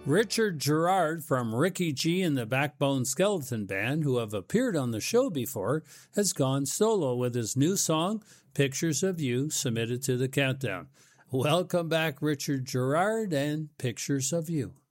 Richard Gerard from Ricky G and the Backbone Skeleton Band, who have appeared on the show before, has gone solo with his new song, Pictures of You, submitted to the Countdown. Welcome back, Richard Gerard, and Pictures of You.